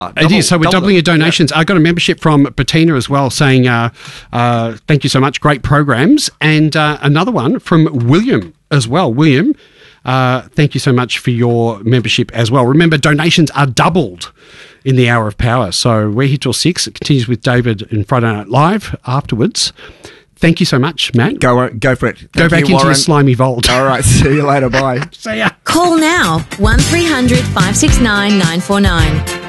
It is. So we're doubling your donations. I got a membership from Bettina as well saying, thank you so much. Great programs. And another one from William as well. William, thank you so much for your membership as well. Remember, donations are doubled in the Hour of Power. So we're here till 6. It continues with David in Friday Night Live afterwards. Thank you so much, Matt. Go for it. Go back into the slimy vault. All right. See you later. Bye. See ya. Call now 1300 569 949.